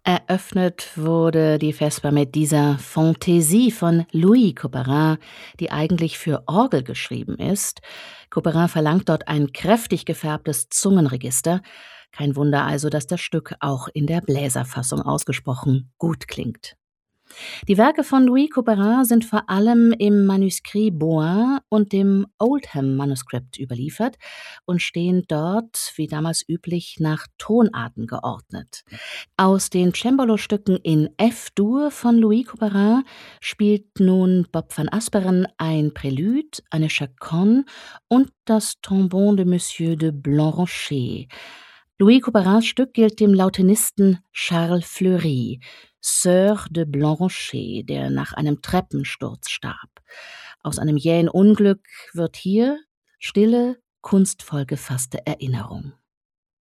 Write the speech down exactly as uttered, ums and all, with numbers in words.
Eröffnet wurde die Vesper mit dieser Fantaisie von Louis Couperin, die eigentlich für Orgel geschrieben ist. Couperin verlangt dort ein kräftig gefärbtes Zungenregister. Kein Wunder also, dass das Stück auch in der Bläserfassung ausgesprochen gut klingt. Die Werke von Louis Couperin sind vor allem im Manuskript Bouin und dem Oldham-Manuskript überliefert und stehen dort, wie damals üblich, nach Tonarten geordnet. Aus den Cembalo-Stücken in F-Dur von Louis Couperin spielt nun Bob van Asperen ein Prélude, eine Chaconne und das Tombon de Monsieur de Blanchet. Louis Couperins Stück gilt dem Lautenisten Charles Fleury, Sœur de Blanchet, der nach einem Treppensturz starb. Aus einem jähen Unglück wird hier stille, kunstvoll gefasste Erinnerung.